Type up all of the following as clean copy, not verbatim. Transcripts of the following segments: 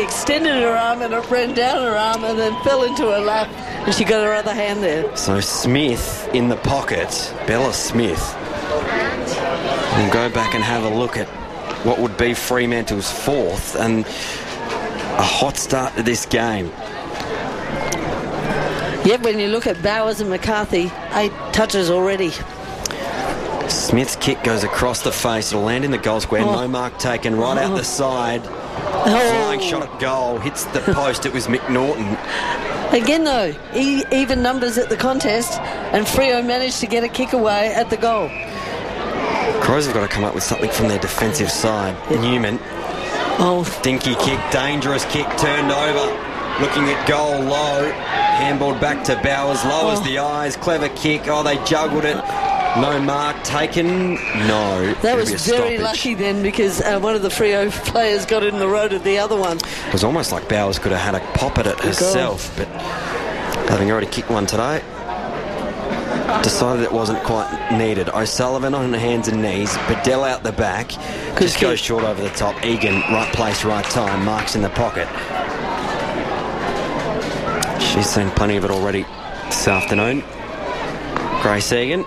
extended her arm and it ran down her arm and then fell into her lap, and she got her other hand there. So Smith in the pocket, Bella Smith. We'll go back and have a look at what would be Fremantle's fourth, and a hot start to this game. Yep, when you look at Bowers and McCarthy, 8 touches already. Smith's kick goes across the face. It'll land in the goal square. No mark taken. Right out the side. Flying shot at goal. Hits the post. It was McNaughton. Again, though, even numbers at the contest, and Freo managed to get a kick away at the goal. Crows have got to come up with something from their defensive side. Newman. Dinky kick. Dangerous kick. Turned over. Looking at goal low. Handballed back to Bowers. Lowers the eyes. Clever kick. They juggled it. No mark taken. No. That was very lucky then, because one of the Freo players got in the road of the other one. It was almost like Bowers could have had a pop at it herself, but having already kicked one today, decided it wasn't quite needed. O'Sullivan on hands and knees. Bedell out the back. Just goes short over the top. Egan, right place, right time. Marks in the pocket. She's seen plenty of it already this afternoon. Grace Egan.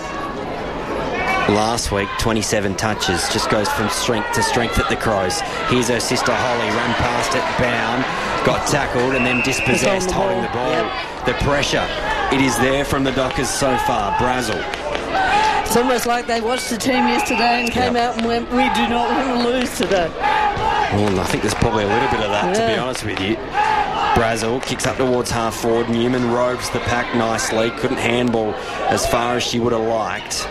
Last week, 27 touches. Just goes from strength to strength at the Crows. Here's her sister Holly. Run past it, bound. Got tackled and then dispossessed, holding the ball. Yep. The pressure, it is there from the Dockers so far. Brazel. It's almost like they watched the team yesterday and came out and went, we do not want to lose today. Well, I think there's probably a little bit of that, to be honest with you. Brazel kicks up towards half forward. Newman roved the pack nicely. Couldn't handball as far as she would have liked.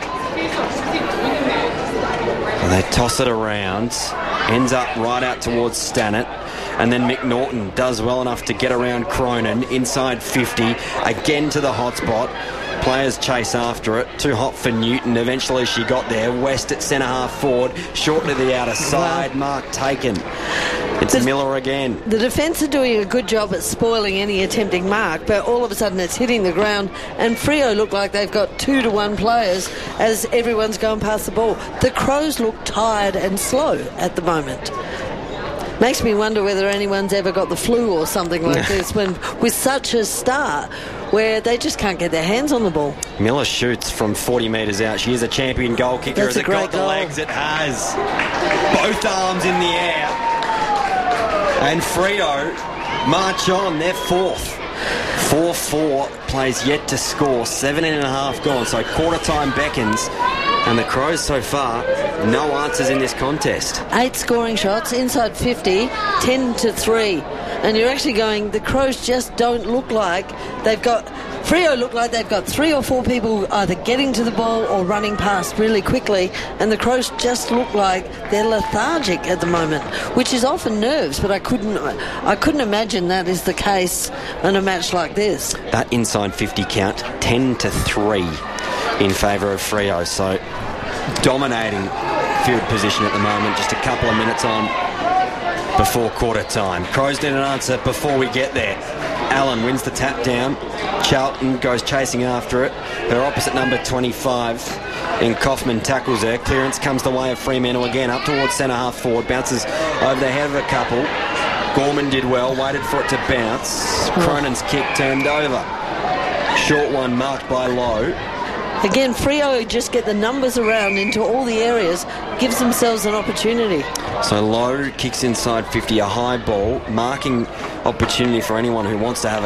And they toss it around. Ends up right out towards Stannett. And then McNaughton does well enough to get around Cronin. Inside 50. Again to the hot spot. Players chase after it. Too hot for Newton. Eventually she got there. West at centre half forward. Short to the outer side. Mark taken. It's Miller again. The defence are doing a good job at spoiling any attempting mark, but all of a sudden it's hitting the ground, and Freo look like they've got 2-1 players as everyone's going past the ball. The Crows look tired and slow at the moment. Makes me wonder whether anyone's ever got the flu or something like this when with such a start where they just can't get their hands on the ball. Miller shoots from 40 metres out. She is a champion goal kicker. Has it got the legs? It has. Both arms in the air. And Freo march on. They're fourth. 4-4 plays yet to score. 7.5 gone. So quarter time beckons. And the Crows so far, no answers in this contest. 8 scoring shots, inside 50, 10-3. And you're actually going, the Crows just don't look like Freo look like they've got 3 or 4 people either getting to the ball or running past really quickly, and the Crows just look like they're lethargic at the moment, which is often nerves, but I couldn't imagine that is the case in a match like this. That inside 50 count, 10-3 in favour of Freo, so dominating field position at the moment. Just a couple of minutes on before quarter time. Crows need an answer before we get there. Allen wins the tap down. Charlton goes chasing after it. Her opposite number 25 in Kaufman tackles her. Clearance comes the way of Fremantle again, up towards centre half forward. Bounces over the head of a couple. Gorman did well, waited for it to bounce. Cronin's kick turned over. Short one marked by Lowe. Again, Freo just get the numbers around into all the areas, gives themselves an opportunity. So Lowe kicks inside 50, a high ball, marking opportunity for anyone who wants to have a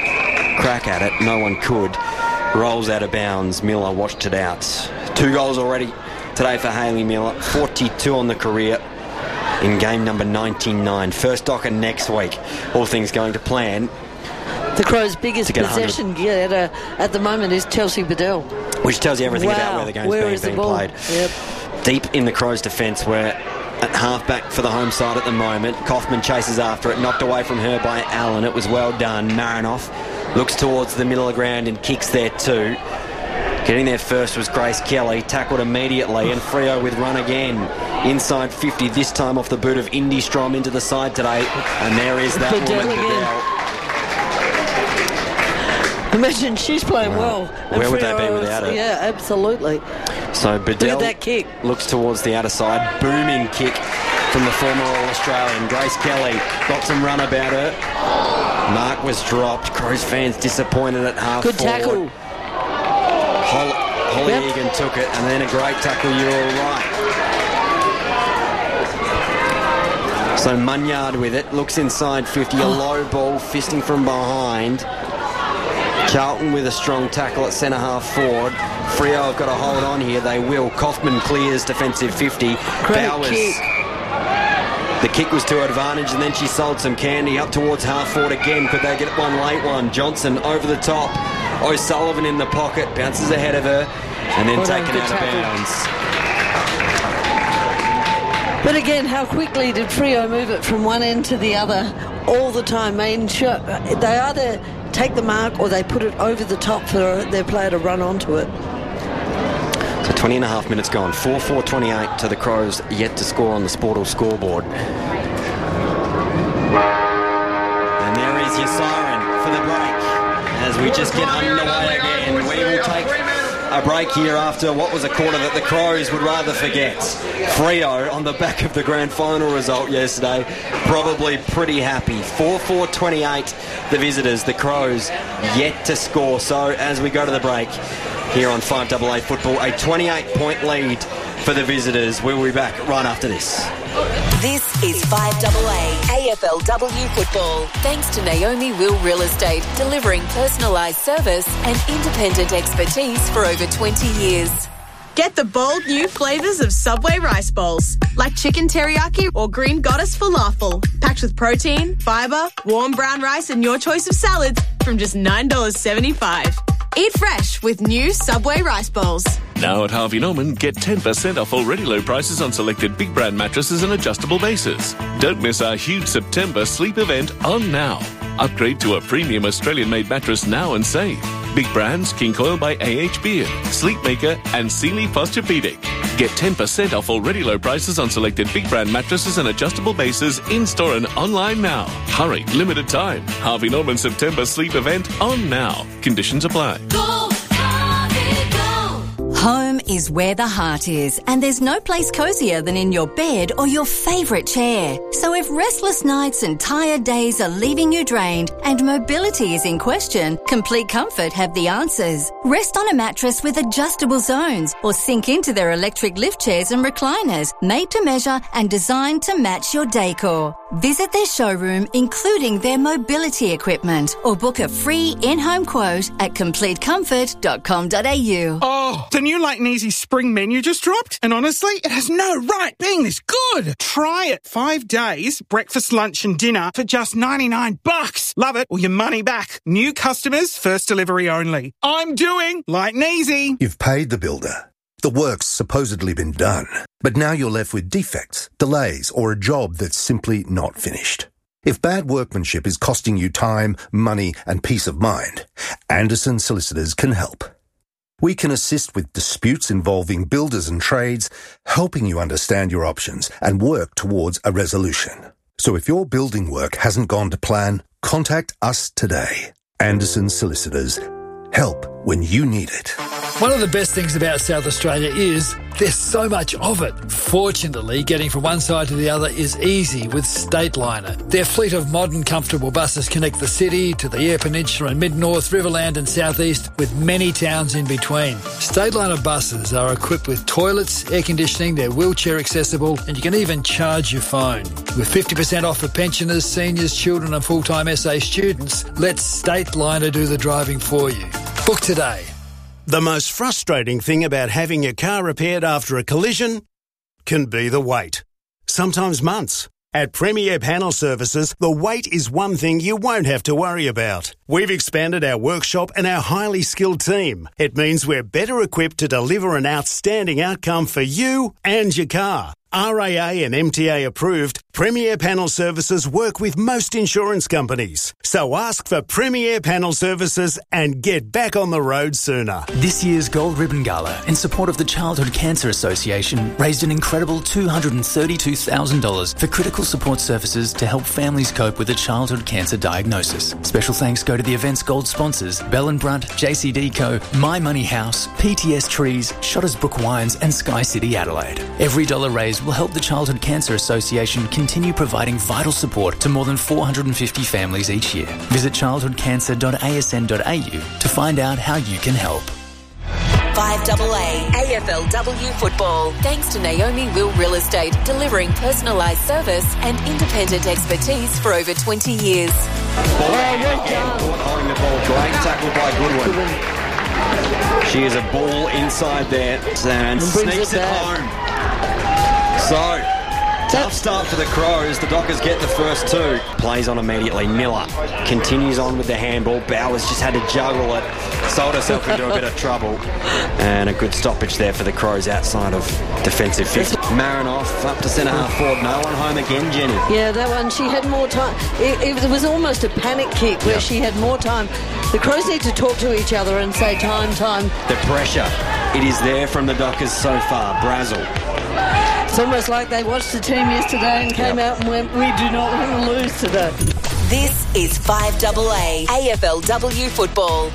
crack at it. No one could. Rolls out of bounds. Miller watched it out. 2 goals already today for Hayley Miller. 42 on the career in game number 99. First docker next week. All things going to plan. The Crows' biggest possession getter at the moment is Chelsea Bedell. Which tells you everything about where the game's being played. Yep. Deep in the Crows' defence, we're at half-back for the home side at the moment. Kaufman chases after it, knocked away from her by Allen. It was well done. Marinoff looks towards the middle of the ground and kicks there too. Getting there first was Grace Kelly, tackled immediately, and Freo with run again. Inside 50, this time off the boot of Indy Strom into the side today. And there is that woman, Bedell. Imagine she's playing well. Where would they be without her? Yeah, absolutely. So Bedell looks towards the outer side. Booming kick from the former All-Australian. Grace Kelly got some run about her. Mark was dropped. Crows fans disappointed at half Good forward. tackle. Holly Egan took it, and then a great tackle. You're all right. So Munyard with it, looks inside 50, a low ball, fisting from behind. Charlton with a strong tackle at centre half forward. Freo have got to hold on here, they will. Kaufman clears defensive 50. Bowers. The kick was to her advantage, and then she sold some candy up towards half forward again. Could they get one late one? Johnson over the top. O'Sullivan in the pocket, bounces ahead of her, and then taken out of bounds. But again, how quickly did Freo move it from one end to the other all the time, making sure they either take the mark or they put it over the top for their player to run onto it. So 20 and a half minutes gone. 4-4-28 to the Crows, yet to score on the Sportal scoreboard. And there is your siren for the break. As we just get underway again, we will take a break here after what was a quarter that the Crows would rather forget. Freo, on the back of the grand final result yesterday, probably pretty happy. 4-4-28 the visitors, the Crows yet to score. So as we go to the break here on 5AA Football, a 28-point lead for the visitors. We'll be back right after this. This is 5AA AFLW Football. Thanks to Naomi Will Real Estate, delivering personalised service and independent expertise for over 20 years. Get the bold new flavours of Subway rice bowls, like chicken teriyaki or green goddess falafel, packed with protein, fibre, warm brown rice and your choice of salads from just $9.75. Eat fresh with new Subway rice bowls. Now at Harvey Norman, get 10% off already low prices on selected big brand mattresses and adjustable bases. Don't miss our huge September sleep event on now. Upgrade to a premium Australian-made mattress now and save. Big brands, King Coil by AH Beard, Sleepmaker and Sealy Posturepedic. Get 10% off already low prices on selected big brand mattresses and adjustable bases in-store and online now. Hurry, limited time. Harvey Norman September sleep event on now. Conditions apply. Go, Harvey, go! Home is where the heart is, and there's no place cosier than in your bed or your favourite chair. So if restless nights and tired days are leaving you drained and mobility is in question, Complete Comfort have the answers. Rest on a mattress with adjustable zones or sink into their electric lift chairs and recliners, made to measure and designed to match your decor. Visit their showroom, including their mobility equipment, or book a free in-home quote at completecomfort.com.au. Oh, the new Light and Easy spring menu just dropped, and honestly, it has no right being this good. Try it. 5 days, breakfast, lunch and dinner for just $99. Love it or your money back. New customers, first delivery only. I'm doing Light and Easy. You've paid the builder. The work's supposedly been done, but now you're left with defects, delays, or a job that's simply not finished. If bad workmanship is costing you time, money, and peace of mind, Anderson Solicitors can help. We can assist with disputes involving builders and trades, helping you understand your options and work towards a resolution. So if your building work hasn't gone to plan, contact us today. Anderson Solicitors. Help when you need it. One of the best things about South Australia is there's so much of it. Fortunately, getting from one side to the other is easy with Stateliner. Their fleet of modern, comfortable buses connect the city to the Eyre Peninsula and Mid-North, Riverland and South East, with many towns in between. Stateliner buses are equipped with toilets, air conditioning, they're wheelchair accessible, and you can even charge your phone. With 50% off for pensioners, seniors, children and full-time SA students, let Stateliner do the driving for you. Book today. The most frustrating thing about having your car repaired after a collision can be the wait. Sometimes months. At Premier Panel Services, the wait is one thing you won't have to worry about. We've expanded our workshop and our highly skilled team. It means we're better equipped to deliver an outstanding outcome for you and your car. RAA and MTA approved, Premier Panel Services work with most insurance companies. So ask for Premier Panel Services and get back on the road sooner. This year's Gold Ribbon Gala, in support of the Childhood Cancer Association, raised an incredible $232,000 for critical support services to help families cope with a childhood cancer diagnosis. Special thanks go to the event's gold sponsors, Bell & Brunt, JCD Co, My Money House, PTS Trees, Shotters Brook Wines and Sky City Adelaide. Every dollar raised raise will help the Childhood Cancer Association continue providing vital support to more than 450 families each year. Visit childhoodcancer.asn.au to find out how you can help. 5AA AFLW football. Thanks to Naomi Will Real Estate, delivering personalised service and independent expertise for over 20 years. Holding the ball. Great tackle by Goodwin. She is a ball inside there and sneaks it home. So, tough start for the Crows. The Dockers get the first two. Plays on immediately. Miller continues on with the handball. Bowers just had to juggle it. Sold herself into a bit of trouble. And a good stoppage there for the Crows outside of defensive 50. Marinoff up to centre half forward. No one home again, Jenny. Yeah, that one, she had more time. It was almost a panic kick where she had more time. The Crows need to talk to each other and say time. The pressure, it is there from the Dockers so far. Brazel. It's almost like they watched the team yesterday and came out and went, we do not want to lose today. This is 5AA AFLW football.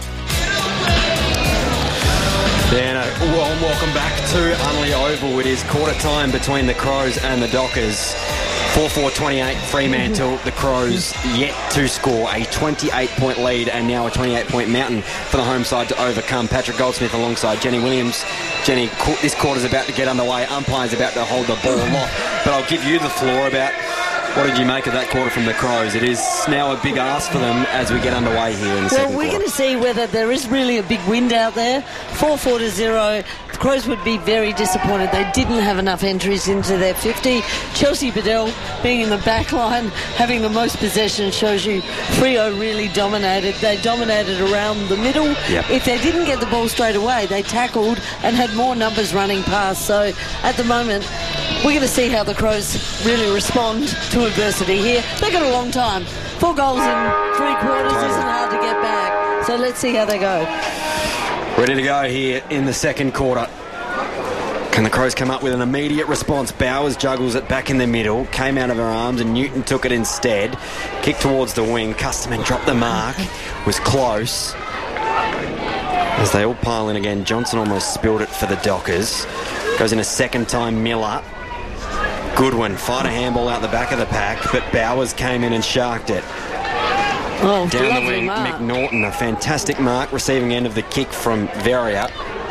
Then welcome back to Unley Oval. It is quarter time between the Crows and the Dockers. 4-4-28 Fremantle. The Crows yet to score a 28-point lead and now a 28-point mountain for the home side to overcome. Patrick Goldsmith alongside Jenny Williams. Jenny, this quarter's about to get underway. Umpire's about to hold the ball locked. But I'll give you the floor about what did you make of that quarter from the Crows? It is now a big ask for them as we get underway here in the second quarter. Well, we're going to see whether there is really a big wind out there. 4-4-0. The Crows would be very disappointed. They didn't have enough entries into their 50. Chelsea Bedell being in the back line, having the most possession, shows you Freo really dominated. They dominated around the middle. Yep. If they didn't get the ball straight away, they tackled and had more numbers running past. So at the moment, we're going to see how the Crows really respond to adversity here. They've got a long time. 4 goals in 3 quarters isn't hard to get back. So let's see how they go. Ready to go here in the second quarter. Can the Crows come up with an immediate response? Bowers juggles it back in the middle, came out of her arms and Newton took it instead. Kicked towards the wing. Custerman dropped the mark. Was close. As they all pile in again, Johnson almost spilled it for the Dockers. Goes in a second time, Miller. Goodwin fired a handball out the back of the pack, but Bowers came in and sharked it. Oh, down the wing, mark. McNaughton, a fantastic mark, receiving end of the kick from Verrier.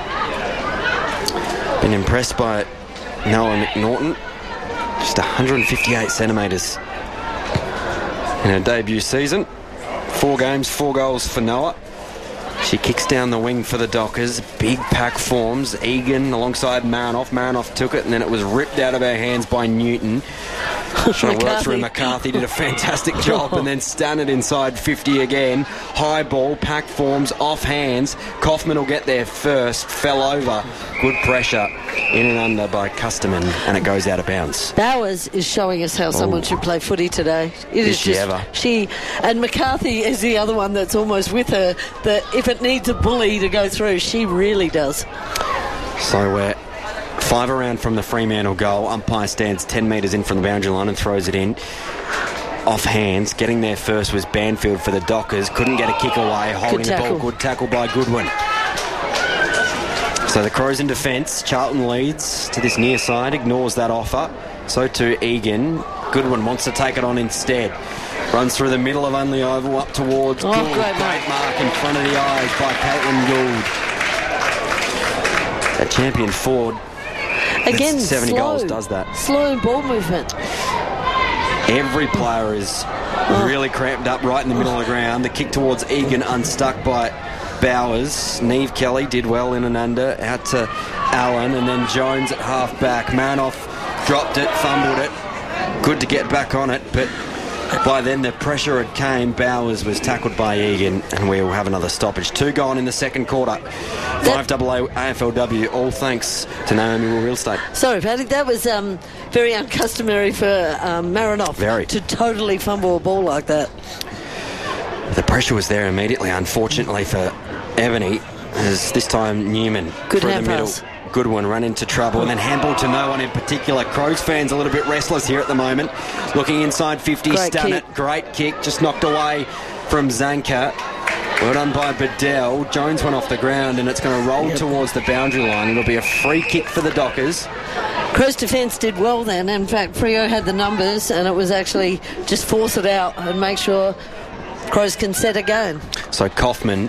Been impressed by Noah McNaughton. Just 158 centimetres in her debut season. 4 games, 4 goals for Noah. She kicks down the wing for the Dockers. Big pack forms. Egan alongside Marinoff. Marinoff took it and then it was ripped out of her hands by Newton. Trying to work through McCarthy, did a fantastic job, and then Stannard inside 50 again. High ball, pack forms, off hands. Kaufman will get there first, fell over. Good pressure, in and under by Custerman, and it goes out of bounds. Bowers is showing us how someone should play footy today. Is she ever? And McCarthy is the other one that's almost with her, that if it needs a bully to go through, she really does. So we're 5 around from the Fremantle goal. Umpire stands 10 metres in from the boundary line and throws it in. Off hands. Getting there first was Banfield for the Dockers. Couldn't get a kick away. Holding the ball. Good tackle by Goodwin. So the Crows in defence. Charlton leads to this near side. Ignores that offer. So too Egan. Goodwin wants to take it on instead. Runs through the middle of Unley Oval up towards Gould. Great mark in front of the eyes by Caitlin Gould. A champion forward. Again, 70 goals does that. Slow ball movement. Every player is really cramped up right in the middle of the ground. The kick towards Egan unstuck by Bowers. Neve Kelly did well in and under. Out to Allen and then Jones at half back. Marinoff dropped it, fumbled it. Good to get back on it, but by then the pressure had came. Bowers was tackled by Egan and we will have another stoppage. 2 gone in the second quarter. 5AA AFLW, all thanks to Naomi Will Real Estate. Sorry, Paddy, that was very uncustomary for Marinoff to totally fumble a ball like that. The pressure was there immediately, unfortunately for Evany, as this time Newman through the middle. Pass. Good one, run into trouble, and then handball to no one in particular. Crows fans a little bit restless here at the moment. Looking inside 50, Stannard, great kick, just knocked away from Zanka. Well done by Bedell. Jones went off the ground, and it's going to roll towards the boundary line. It'll be a free kick for the Dockers. Crows defence did well then. In fact, Freo had the numbers, and it was actually just force it out and make sure Crows can set again. So Kaufman,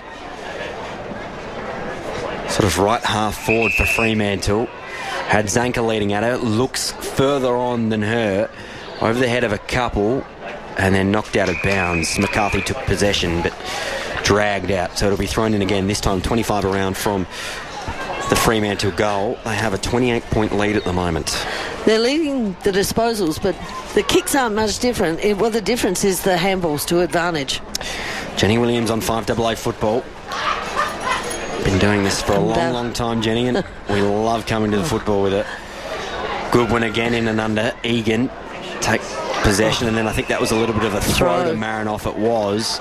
sort of right half forward for Fremantle, had Zanka leading at her, looks further on than her, over the head of a couple, and then knocked out of bounds. McCarthy took possession, but dragged out, so it'll be thrown in again, this time 25 around from the Fremantle goal. They have a 28-point lead at the moment. They're leading the disposals, but the kicks aren't much different. Well, the difference is the handballs to advantage. Jenny Williams on 5AA football. Been doing this for a long time, Jenny, and we love coming to the football with it. Goodwin again in and under. Egan take possession, and then I think that was a little bit of a throw to Marinoff. It was.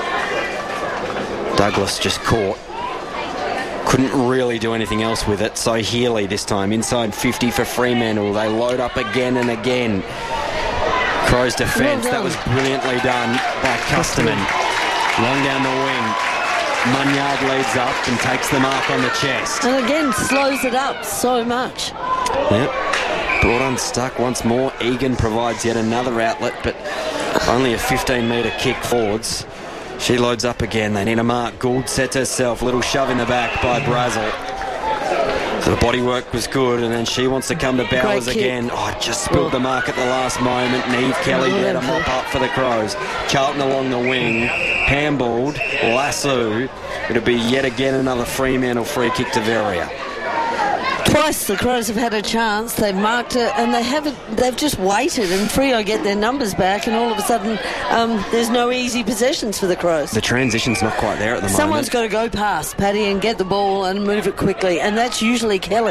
Douglas just caught. Couldn't really do anything else with it. So Healy this time inside 50 for Fremantle. They load up again and again. Crows defence. That was brilliantly done by Custerman. Long down the wing. Munyard leads up and takes the mark on the chest. And again, slows it up so much. Yep. Brought unstuck once more. Egan provides yet another outlet, but only a 15-metre kick forwards. She loads up again. They need a mark. Gould sets herself. Little shove in the back by Brazel. So the body work was good, and then she wants to come to Bowers again. Just spilled the mark at the last moment. Neve Kelly there to mop up for the Crows. Charlton along the wing. Handballed. Lasso. It'll be yet again another Fremantle free kick to Veria. Twice the Crows have had a chance. They've marked it, and they've just waited, and Freo get their numbers back, and all of a sudden there's no easy possessions for the Crows. The transition's not quite there at the moment. Someone's got to go past Paddy and get the ball and move it quickly, and that's usually Kelly.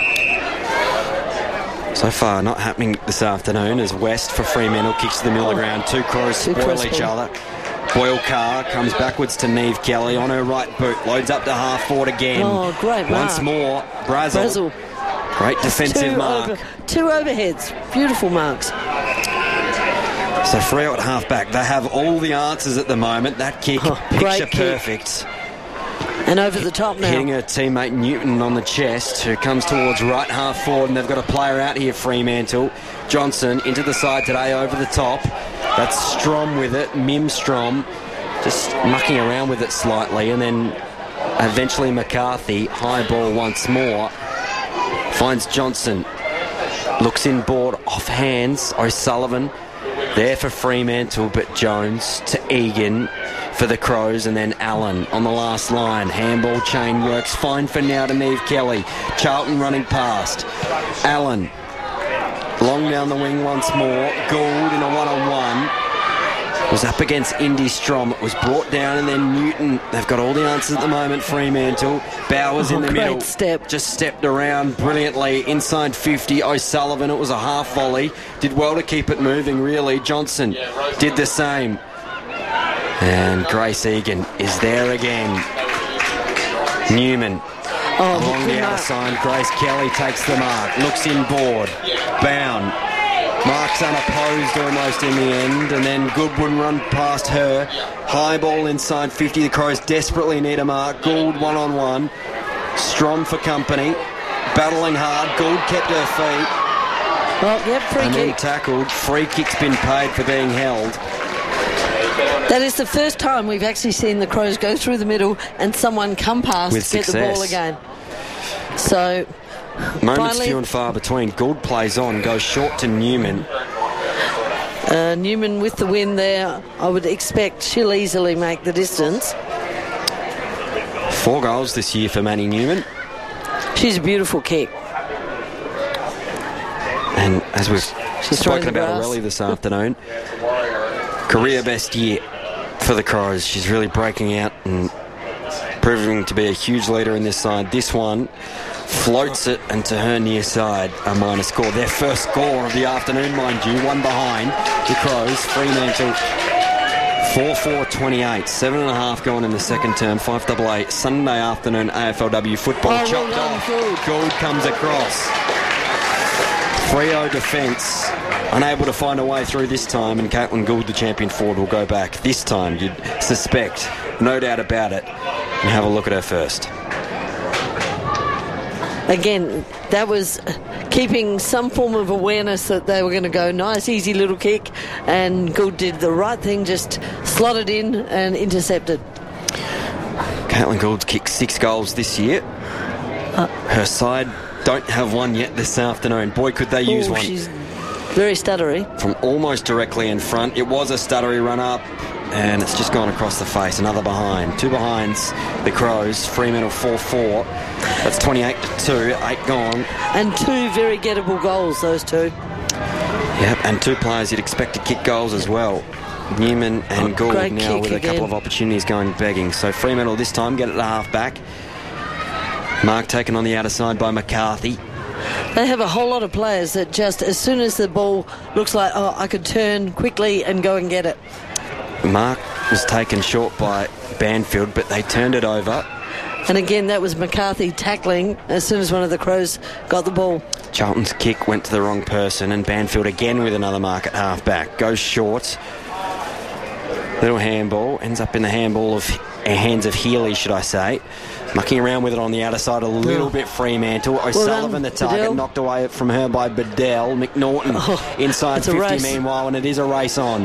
So far not happening this afternoon as West for Fremantle kicks to the middle of the ground. Two Crows spoil each other. Boyle Carr comes backwards to Neve Kelly on her right boot, loads up to half forward again. Oh, great mark. Once more, Brazel. Great defensive mark. Two overheads, beautiful marks. So Freo at half back, they have all the answers at the moment. That kick, picture perfect. And over the top now. Hitting her teammate Newton on the chest, who comes towards right half forward, and they've got a player out here, Fremantle. Johnson into the side today, over the top. That's Strom with it, Mim Strom, just mucking around with it slightly, and then eventually McCarthy, high ball once more, finds Johnson, looks inboard, off hands, O'Sullivan, there for Fremantle, but Jones to Egan for the Crows, and then Allen on the last line. Handball chain works fine for now to Neve Kelly. Charlton running past. Allen. Long down the wing once more. Gould in a one-on-one. Was up against Indy Strom. It was brought down, and then Newton. They've got all the answers at the moment, Fremantle. Bowers in the middle. Just stepped around brilliantly. Inside 50. O'Sullivan. It was a half volley. Did well to keep it moving, really. Johnson did the same. And Grace Egan is there again. Newman. Along the outside, Grace Kelly takes the mark. Looks inboard. Bound. Marks unopposed almost in the end. And then Goodwin run past her. High ball inside 50. The Crows desperately need a mark. Gould one-on-one. Strom for company. Battling hard. Gould kept her feet. Free kick. Then tackled. Free kick's been paid for being held. That is the first time we've actually seen the Crows go through the middle and someone come past with to get the ball again. So, moments few and far between. Gould plays on, goes short to Newman. Newman with the win there. I would expect she'll easily make the distance. 4 goals this year for Manny Newman. She's a beautiful kick. And as we've spoken about already this afternoon, career best year for the Crows. She's really breaking out and proving to be a huge leader in this side. This one floats it, and to her near side, a minor score. Their first score of the afternoon, mind you. One behind the Crows. Fremantle 4-4-28. 7.5 going in the second term. 5AA Sunday afternoon AFLW football. Chopped off. Gould comes across. Freo defence unable to find a way through this time, and Caitlin Gould, the champion forward, will go back. This time, you'd suspect, no doubt about it. And have a look at her first. Again, that was keeping some form of awareness that they were going to go nice, easy little kick, and Gould did the right thing, just slotted in and intercepted. Caitlin Gould's kicked 6 goals this year. Her side don't have one yet this afternoon. Boy, could they use one. She's very stuttery. From almost directly in front. It was a stuttery run-up, and it's just gone across the face. Another behind. 2 behinds, the Crows. Fremantle 4-4. That's 28-2. 8 gone. And 2 very gettable goals, those 2. Yep, and 2 players you'd expect to kick goals as well. Newman and Gould now with a couple of opportunities going begging. So Fremantle this time get it to half-back. Mark taken on the outer side by McCarthy. They have a whole lot of players that just, as soon as the ball looks like, I could turn quickly and go and get it. Mark was taken short by Banfield, but they turned it over. And again, that was McCarthy tackling as soon as one of the Crows got the ball. Charlton's kick went to the wrong person, and Banfield again with another mark at half-back. Goes short. Little handball. Ends up in the hands of Healy, should I say. Mucking around with it on the outer side a little bit, Fremantle. O'Sullivan, the target, Bedell. knocked away from her by Bedell. McNaughton inside 50 meanwhile, and it is a race on.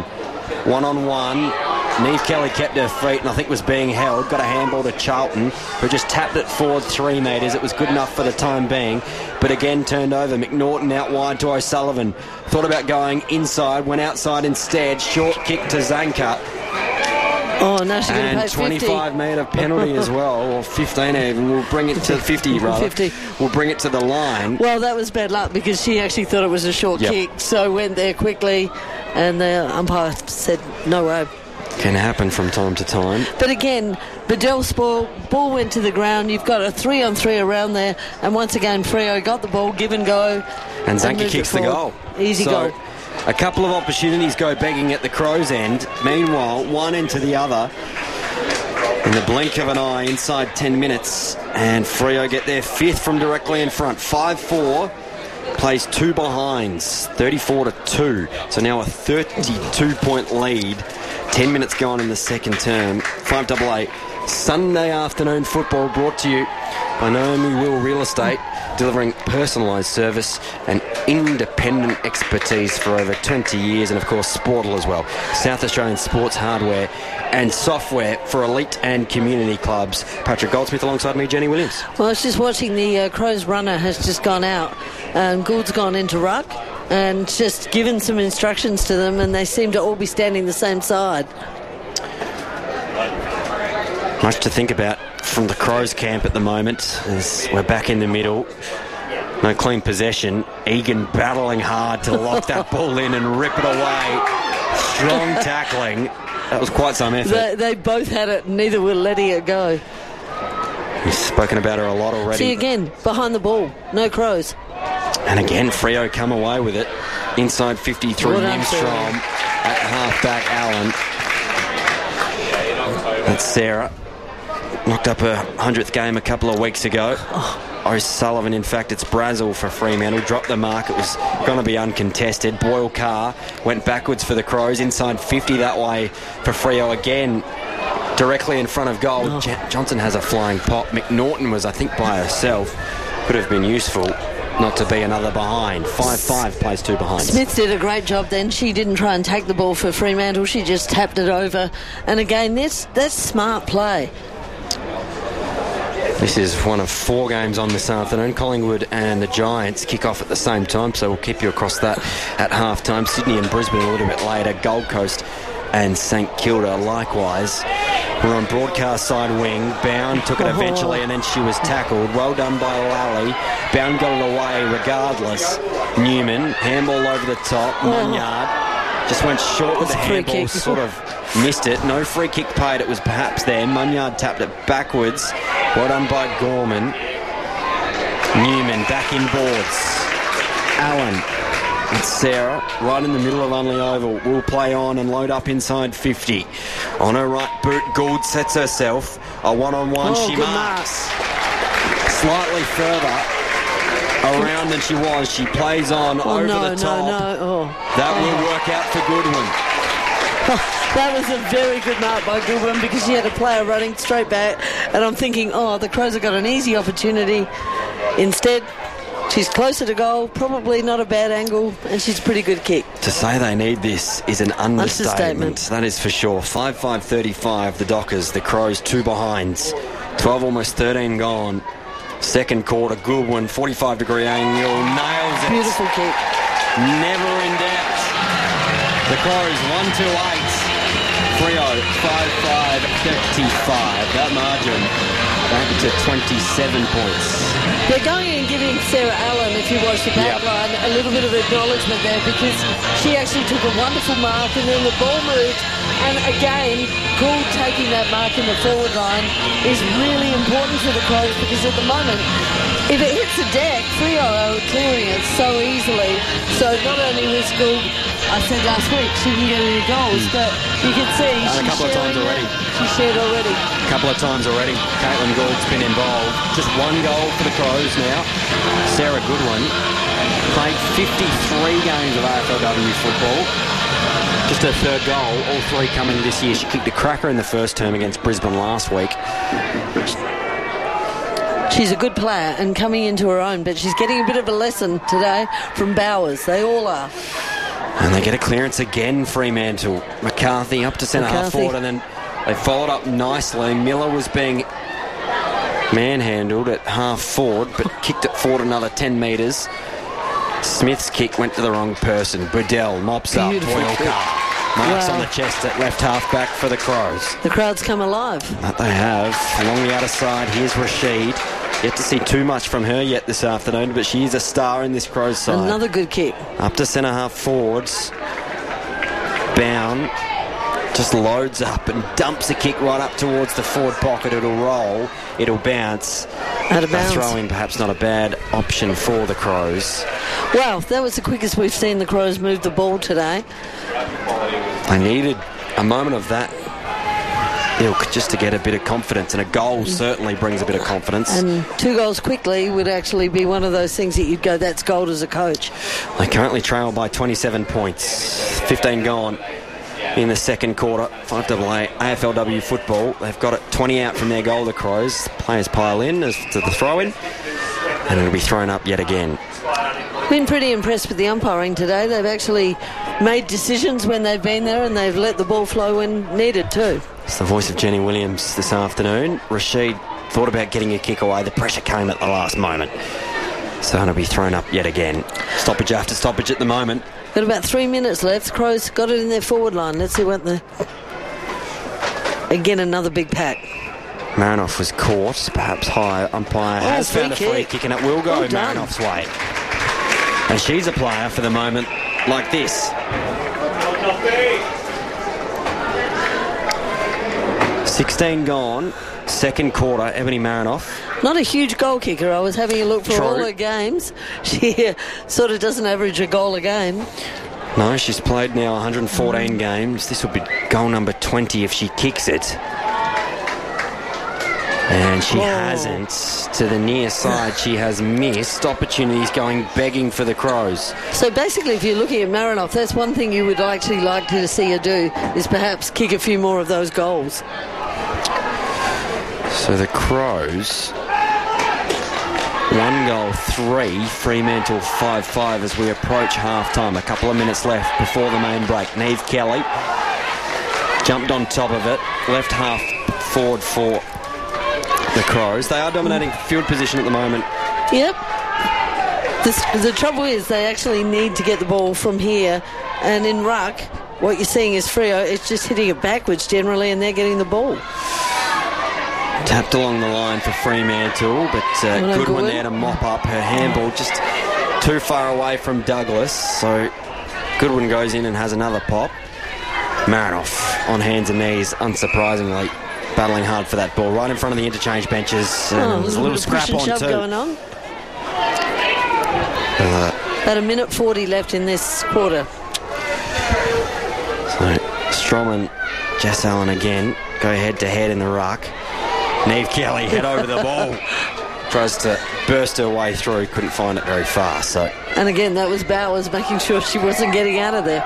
1-on-1. Neve Kelly kept her feet and I think was being held. Got a handball to Charlton, who just tapped it forward 3 metres. It was good enough for the time being, but again turned over. McNaughton out wide to O'Sullivan. Thought about going inside, went outside instead. Short kick to Zanka. Oh, now she's going to pay 50. And 25-metre penalty as well, or 15 even. We'll bring it to 50, rather. 50. We'll bring it to the line. Well, that was bad luck because she actually thought it was a short kick, so went there quickly, and the umpire said, no way. Can happen from time to time. But again, Bedell's ball went to the ground. You've got a 3-on-3 around there, and once again, Freo got the ball, give and go. And Zanka kicks the goal. Easy goal. A couple of opportunities go begging at the Crows' end. Meanwhile, one into the other. In the blink of an eye, inside 10 minutes. And Freo get their 5th from directly in front. 5-4. Plays 2 behinds. 34-2. So now a 32-point lead. 10 minutes gone in the second term. 588. Sunday afternoon football brought to you by Naomi Will Real Estate, delivering personalised service and independent expertise for over 20 years, and of course Sportal as well. South Australian sports hardware and software for elite and community clubs. Patrick Goldsmith alongside me, Jenny Williams. Well, I was just watching the Crows runner has just gone out, and Gould's gone into ruck and just given some instructions to them, and they seem to all be standing the same side. Much to think about from the Crows camp at the moment as we're back in the middle. No clean possession. Egan battling hard to lock that ball in and rip it away. Strong tackling. That was quite some effort. They both had it, neither were letting it go. We've spoken about her a lot already. See again, behind the ball, no Crows. And again, Freo come away with it. Inside 53, Nimstrom. At half-back, Allen. That's Sarah. Knocked up her 100th game a couple of weeks ago. O'Sullivan, in fact, it's Brazel for Fremantle. Dropped the mark. It was going to be uncontested. Boyle Carr went backwards for the Crows. Inside 50 that way for Freo again. Directly in front of goal. Johnson has a flying pop. McNaughton was, I think, by herself. Could have been useful not to be another behind. 5-5 plays 2 behinds. Smith did a great job then. She didn't try and take the ball for Fremantle. She just tapped it over. And again, that's smart play. This is one of 4 games on this afternoon. Collingwood and the Giants kick off at the same time, so we'll keep you across that at half-time. Sydney and Brisbane a little bit later. Gold Coast and St Kilda likewise. We're on broadcast side wing. Bound took it eventually, and then she was tackled. Well done by Lally. Bound got it away regardless. Newman, handball over the top. Munyard just went short with the handball, sort of missed it. No free kick paid. It was perhaps there. Munyard tapped it backwards. Well done by Gorman. Newman back in boards. Allen. It's Sarah, right in the middle of Unley Oval. Will play on and load up inside 50. On her right boot, Gould sets herself. A 1-on-1, she marks. Slightly further around than she was. She plays on over the top. That will work out for Goodwin. That was a very good mark by Goodwin because she had a player running straight back, and I'm thinking, the Crows have got an easy opportunity. Instead, She's closer to goal, probably not a bad angle, and she's a pretty good kick. To say they need this is an understatement. That is for sure. 5-5-35, the Dockers, the Crows 2 behinds. 12, almost 13 gone. Second quarter, Goodwin, 45-degree angle, nails it. Beautiful kick. Never in doubt. The Crows 1-2-8. Freo 5-5-35. That margin back to 27 points. They're going and giving Sarah Allen, if you watch the back line, a little bit of acknowledgement there because she actually took a wonderful mark and then the ball moved. And again, Gould taking that mark in the forward line is really important for the Crows because at the moment, if it hits the deck, Freo are clearing it so easily. So not only was Gould, I said last week, she didn't get any goals, but you can see a couple of times already. She shared already. A couple of times already. Caitlin Gould's been involved. Just one goal for the Crows now. Sarah Goodwin played 53 games of AFLW football. Just her third goal, all 3 coming this year. She kicked a cracker in the first term against Brisbane last week. She's a good player and coming into her own, but she's getting a bit of a lesson today from Bowers. They all are. And they get a clearance again, Fremantle. McCarthy up to centre half forward, and then they followed up nicely. Miller was being manhandled at half forward, but kicked it forward another 10 metres. Smith's kick went to the wrong person. Budell mops up. Marks on the chest at left half back for the Crows. The crowd's come alive. That they have. Along the outer side, here's Rashid. Yet to see too much from her yet this afternoon, but she is a star in this Crows side. Another good kick. Up to centre half forwards. Bound. Just loads up and dumps a kick right up towards the forward pocket. It'll roll. It'll bounce. Out of bounds. A throw in, perhaps not a bad option for the Crows. Well, that was the quickest we've seen the Crows move the ball today. They needed a moment of that ilk just to get a bit of confidence, and a goal certainly brings a bit of confidence. And 2 goals quickly would actually be one of those things that you'd go, that's gold as a coach. They currently trail by 27 points. 15 gone in the second quarter. 5AA AFLW football. They've got it 20 out from their goal, the Crows. Players pile in as to the throw-in, and it'll be thrown up yet again. Been pretty impressed with the umpiring today. They've actually made decisions when they've been there, and they've let the ball flow when needed too. It's the voice of Jenny Williams this afternoon. Rashid thought about getting a kick away. The pressure came at the last moment. So it'll be thrown up yet again. Stoppage after stoppage at the moment. Got about 3 minutes left. Crows got it in their forward line. Let's see what the... Again, another big pack. Marinoff was caught, perhaps high. Umpire has found a free kick, and it will go Marinoff's way. And she's a player for the moment like this. 16 gone, second quarter, Ebony Marinoff. Not a huge goal kicker. I was having a look for all her games. She sort of doesn't average a goal a game. No, she's played now 114 games. This will be goal number 20 if she kicks it. And she hasn't. To the near side, she has missed opportunities going begging for the Crows. So basically, if you're looking at Marinoff, that's one thing you would actually like to see her do, is perhaps kick a few more of those goals. So the Crows, 1 goal, 3. Fremantle 5-5 as we approach half-time. A couple of minutes left before the main break. Neve Kelly jumped on top of it. Left half forward for the Crows. They are dominating field position at the moment. Yep. The trouble is they actually need to get the ball from here, and in ruck, what you're seeing is Freo, it's just hitting it backwards generally, and they're getting the ball. Tapped along the line for Fremantle, but Goodwin there to mop up. Her handball just too far away from Douglas, so Goodwin goes in and has another pop. Marinoff on hands and knees, unsurprisingly, battling hard for that ball right in front of the interchange benches. There's a little scrap on too. Going on. About 1:40 left in this quarter. So Strom and Jess Allen again go head to head in the ruck. Neve Kelly head over the ball. Tries to burst her way through, couldn't find it very far. So. And again, that was Bowers making sure she wasn't getting out of there.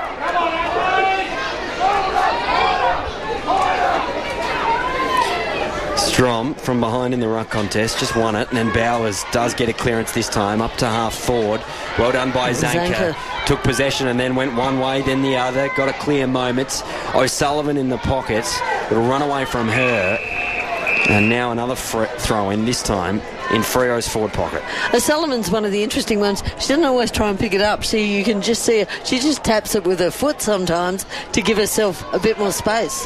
Throm from behind in the ruck contest just won it, and then Bowers does get a clearance this time up to half forward. Well done by Zanker. Took possession and then went one way then the other, got a clear moment. O'Sullivan in the pocket, it'll run away from her, and now another throw in, this time in Freo's forward pocket. O'Sullivan's one of the interesting ones. She doesn't always try and pick it up, so you can just see her. She just taps it with her foot sometimes to give herself a bit more space.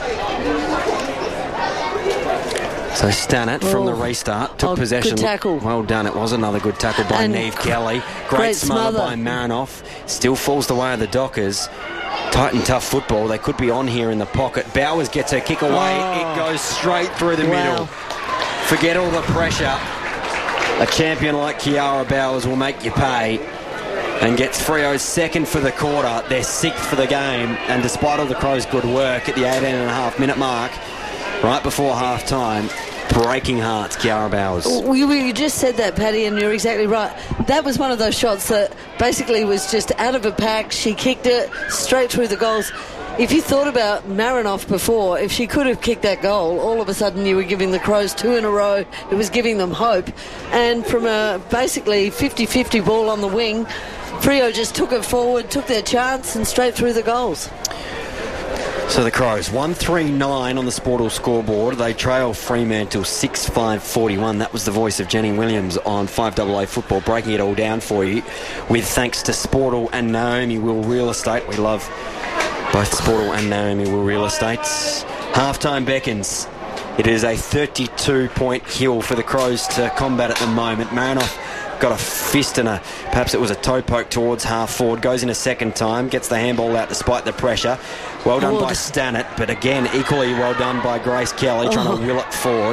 So Stannett from the restart took possession. Good tackle. Well done. It was another good tackle by Neve Kelly. Great smother by Marinoff. Still falls the way of the Dockers. Tight and tough football. They could be on here in the pocket. Bowers gets her kick away. It goes straight through the middle. Forget all the pressure. A champion like Kiara Bowers will make you pay. And gets Freo's second for the quarter. Their sixth for the game. And despite all the Crows' good work at the 18.5-minute mark, right before half-time, breaking hearts, Kiara Bowers. You just said that, Paddy, and you're exactly right. That was one of those shots that basically was just out of a pack. She kicked it straight through the goals. If you thought about Marinoff before, if she could have kicked that goal, all of a sudden you were giving the Crows two in a row. It was giving them hope. And from a basically 50-50 ball on the wing, Freo just took it forward, took their chance, and straight through the goals. So the Crows, 139 on the Sportal scoreboard. They trail Fremantle 6-5-41. That was the voice of Jenny Williams on 5AA Football, breaking it all down for you with thanks to Sportal and Naomi Will Real Estate. We love both Sportal and Naomi Will Real Estate. Half-time beckons. It is a 32-point hill for the Crows to combat at the moment. Marinoff got a fist and perhaps it was a toe poke towards half forward, goes in a second time, gets the handball out despite the pressure. Well done by Stannett, but again equally well done by Grace Kelly, trying to will it forward.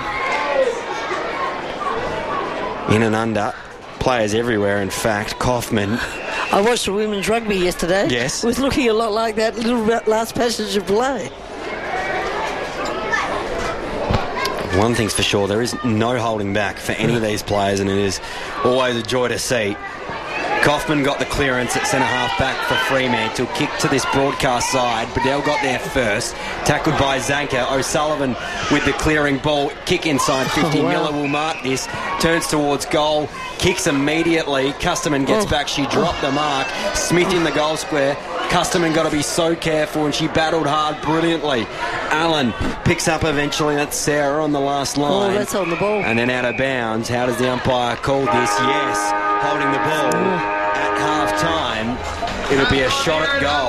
In and under. Players everywhere, in fact. Kaufman. I watched the women's rugby yesterday. Yes. It was looking a lot like that little last passage of play. One thing's for sure, there is no holding back for any of these players, and it is always a joy to see. Kaufman got the clearance at centre-half back for Fremantle. Kick to this broadcast side. Bedell got there first. Tackled by Zanker. O'Sullivan with the clearing ball. Kick inside 50. Miller will mark this. Turns towards goal. Kicks immediately. Custerman gets back. She dropped the mark. Smith in the goal square. Custerman got to be so careful, and she battled hard brilliantly. Allen picks up eventually. That's Sarah on the last line. Oh, that's on the ball. And then out of bounds. How does the umpire call this? Yes. Holding the ball at half-time. It'll be a shot at goal.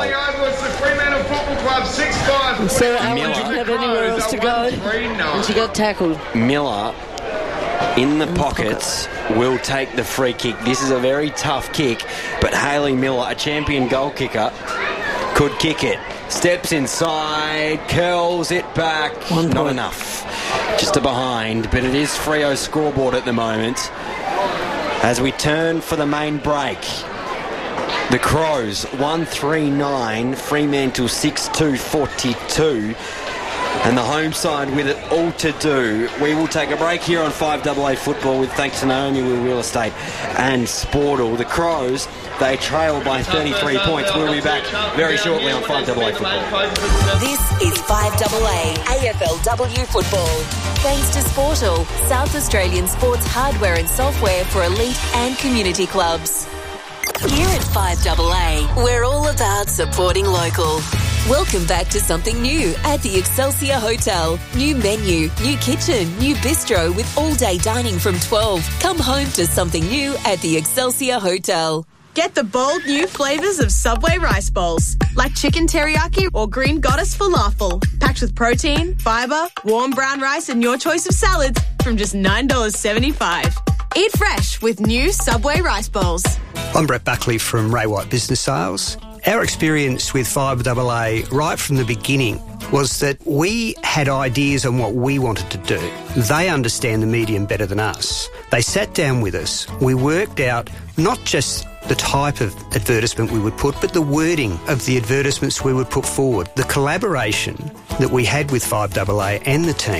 Sarah Allen didn't have anywhere else to go, and she got tackled. Miller in the pockets will take the free kick. This is a very tough kick, but Hayley Miller, a champion goal kicker, could kick it. Steps inside, curls it back. Not enough. Just a behind, but it is Freo's scoreboard at the moment. As we turn for the main break, the Crows 139, Fremantle 6-2-42, and the home side with it all to do. We will take a break here on 5AA Football with thanks to Naomi Will Real Estate and Sportal. The Crows, they trail by 33 points. We'll be back very shortly on 5AA Football. This is 5AA AFLW Football. Thanks to Sportal, South Australian sports hardware and software for elite and community clubs. Here at 5AA, we're all about supporting local. Welcome back to something new at the Excelsior Hotel. New menu, new kitchen, new bistro with all-day dining from 12. Come home to something new at the Excelsior Hotel. Get the bold new flavours of Subway rice bowls, like chicken teriyaki or green goddess falafel, packed with protein, fibre, warm brown rice and your choice of salads from just $9.75. Eat fresh with new Subway rice bowls. I'm Brett Buckley from Ray White Business Sales. Our experience with 5AA right from the beginning was that we had ideas on what we wanted to do. They understand the medium better than us. They sat down with us. We worked out not just the type of advertisement we would put, but the wording of the advertisements we would put forward. The collaboration that we had with 5AA and the team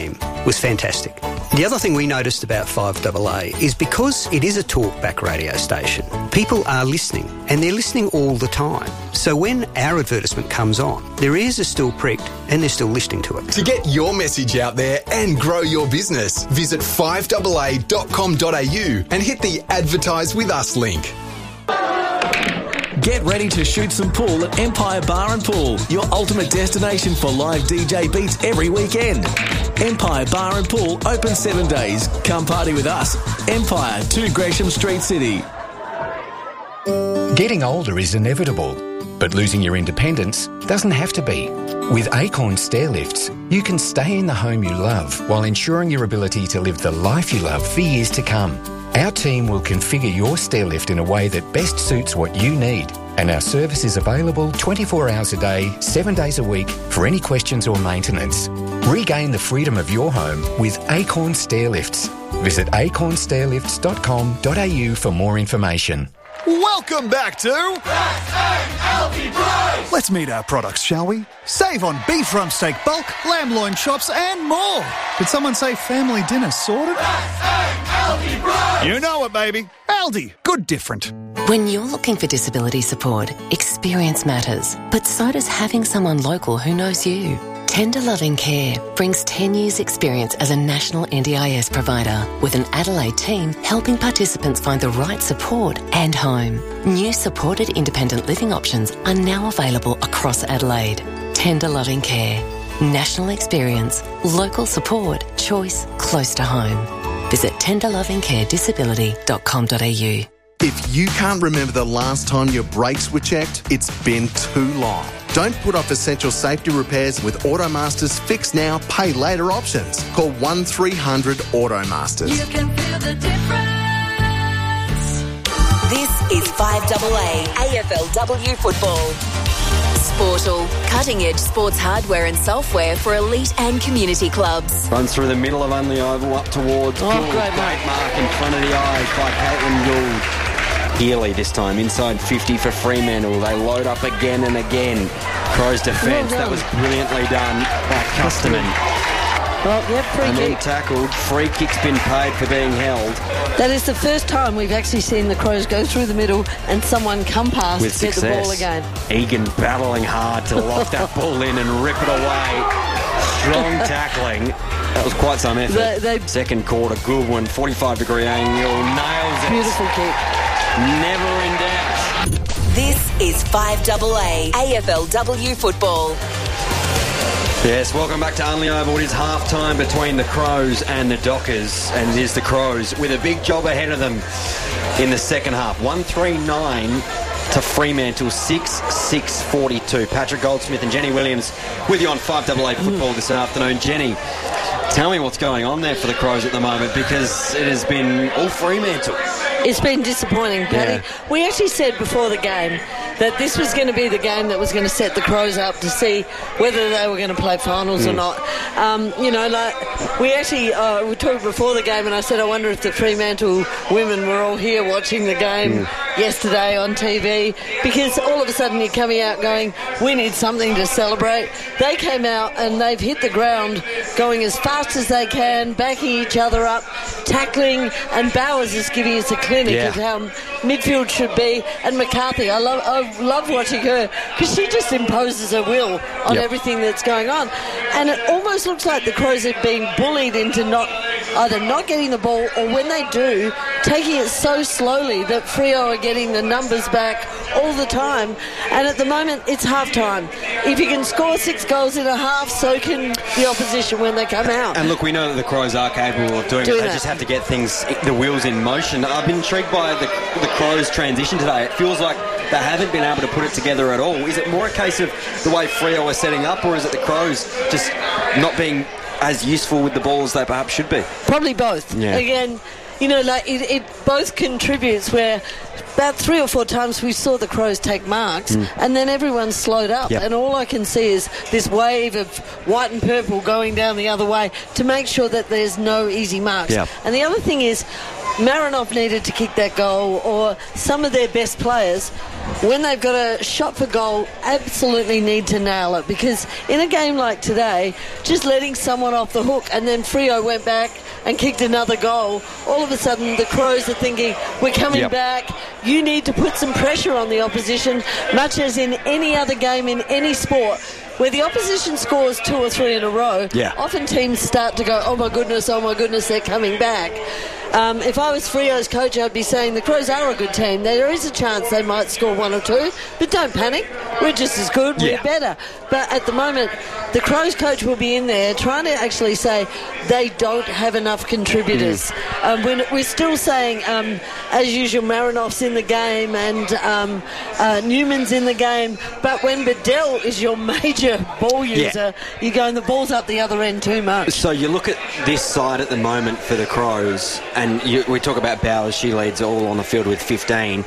was fantastic. The other thing we noticed about 5AA is because it is a talkback radio station, people are listening, and they're listening all the time. So when our advertisement comes on, their ears are still pricked and they're still listening to it. To get your message out there and grow your business, visit 5AA.com.au and hit the Advertise With Us link. Get ready to shoot some pool at Empire Bar and Pool, your ultimate destination for live DJ beats every weekend. Empire Bar and Pool open 7 days. Come party with us. Empire, 2 Gresham Street, City. Getting older is inevitable, but losing your independence doesn't have to be. With Acorn Stairlifts, you can stay in the home you love while ensuring your ability to live the life you love for years to come. Our team will configure your stairlift in a way that best suits what you need, and our service is available 24 hours a day, 7 days a week for any questions or maintenance. Regain the freedom of your home with Acorn Stairlifts. Visit acornstairlifts.com.au for more information. Welcome back to Let's meet our products, shall we? Save on beef rump steak bulk, lamb loin chops and more. Did someone say family dinner sorted? You know it, baby. Aldi, good different. When you're looking for disability support, experience matters, but so does having someone local who knows you. Tender Loving Care brings 10 years' experience as a national NDIS provider with an Adelaide team helping participants find the right support and home. New supported independent living options are now available across Adelaide. Tender Loving Care. National experience, local support, choice close to home. Visit tenderlovingcaredisability.com.au. If you can't remember the last time your brakes were checked, it's been too long. Don't put off essential safety repairs with Automaster's Fix Now, Pay Later options. Call 1300 Automasters. You can feel the difference. This is 5AA AFLW football. Sportal, cutting-edge sports hardware and software for elite and community clubs. Runs through the middle of Unley Oval up towards Gould. Great mark in front of the eyes by Caitlin Gould. Healy this time, inside 50 for Fremantle. They load up again and again. Crows defence, that was brilliantly done by Custerman. Well, yep, free and kick. then tackled. Free kick's been paid for being held. That is the first time we've actually seen the Crows go through the middle and someone come past with to get success. the ball again. Egan battling hard to lock that ball in and rip it away. Strong tackling. That was quite some effort. Second quarter, Goodwin, 45-degree angle, nails it. Beautiful kick. Never in doubt. This is 5AA AFLW football. Yes, welcome back to Unley Oval. It is half-time between the Crows and the Dockers, and it is the Crows with a big job ahead of them in the second half. 139 to Fremantle, 6-6-42. Patrick Goldsmith and Jenny Williams with you on 5AA football this afternoon. Jenny, tell me what's going on there for the Crows at the moment, because it has been all Fremantle. It's been disappointing, Paddy. Yeah. We actually said before the game that this was going to be the game that was going to set the Crows up to see whether they were going to play finals or not. We actually we talked before the game, and I said I wonder if the Fremantle women were all here watching the game yesterday on TV, because all of a sudden you're coming out going, we need something to celebrate. They came out and they've hit the ground going as fast as they can, backing each other up, tackling, and Bowers is giving us a clinic of how midfield should be. And McCarthy, I love watching her, because she just imposes her will on everything that's going on. And it almost looks like the Crows are being bullied into either not getting the ball, or when they do, taking it so slowly that Freo are getting the numbers back all the time. And at the moment, it's half-time. If you can score 6 goals in a half, so can the opposition when they come out. And look, we know that the Crows are capable of doing it. They just have to get the wheels in motion. I've been intrigued by the Crows' transition today. It feels like they haven't been able to put it together at all. Is it more a case of the way Freo are setting up, or is it the Crows just not being as useful with the ball as they perhaps should be? Probably both. Yeah. Again, it both contributes, where about 3 or 4 times we saw the Crows take marks and then everyone slowed up. And all I can see is this wave of white and purple going down the other way to make sure that there's no easy marks. And the other thing is, Marinoff needed to kick that goal, or some of their best players, when they've got a shot for goal, absolutely need to nail it, because in a game like today, just letting someone off the hook and then Freo went back and kicked another goal, all of a sudden the Crows are thinking, we're coming back, you need to put some pressure on the opposition, much as in any other game in any sport. Where the opposition scores 2 or 3 in a row, often teams start to go, oh my goodness, they're coming back. If I was Freo's coach, I'd be saying the Crows are a good team. There is a chance they might score 1 or 2, but don't panic. We're just as good, we're better. But at the moment, the Crows coach will be in there trying to actually say they don't have enough contributors. We're still saying, as usual, Marinoff's in the game and Newman's in the game, but when Bedell is your major ball user, you're going, the ball's up the other end too much. So you look at this side at the moment for the Crows, and we talk about Bowers, she leads all on the field with 15.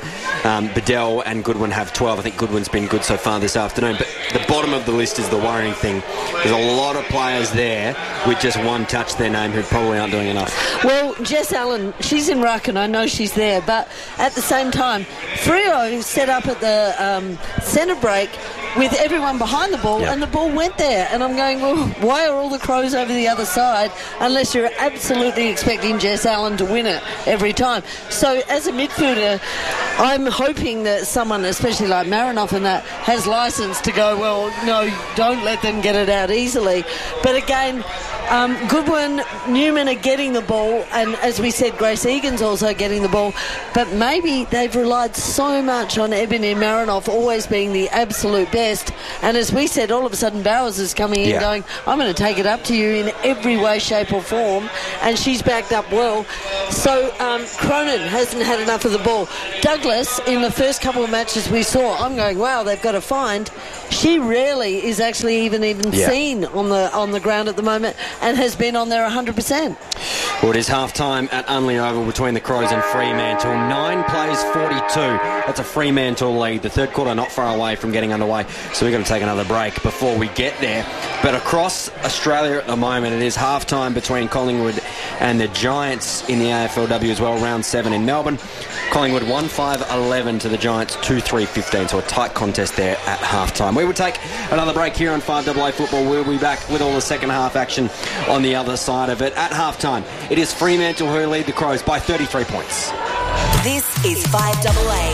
Bedell and Goodwin have 12. I think Goodwin's been good so far this afternoon, but the bottom of the list is the worrying thing. There's a lot of players there with just one touch to their name who probably aren't doing enough. Well, Jess Allen, she's in ruck and I know she's there, but at the same time, Freo set up at the centre break with everyone behind the ball, and the ball went there. And I'm going, well, why are all the Crows over the other side unless you're absolutely expecting Jess Allen to win it every time? So as a midfielder, I'm hoping that someone, especially like Marinoff and that, has licence to go, well, no, don't let them get it out easily. But again, Goodwin, Newman are getting the ball, and as we said, Grace Egan's also getting the ball, but maybe they've relied so much on Ebony Marinoff always being the absolute best, and as we said, all of a sudden Bowers is coming in going, I'm going to take it up to you in every way, shape or form, and she's backed up well. So Cronin hasn't had enough of the ball. Douglas, in the first couple of matches we saw, I'm going, wow, they've got to find. She rarely is actually even seen on the ground at the moment, and has been on there 100%. Well, it is half-time at Unley Oval between the Crows and Fremantle. 9 plays 42. That's a Fremantle lead. The third quarter not far away from getting underway, so we're going to take another break before we get there. But across Australia at the moment, it is half-time between Collingwood and the Giants in the AFLW as well, round 7 in Melbourne. Collingwood 1-5-11 to the Giants 2-3-15, so a tight contest there at half-time. We will take another break here on 5AA Football. We'll be back with all the second half action on the other side of it. At half-time, it is Fremantle who lead the Crows by 33 points. This is 5AA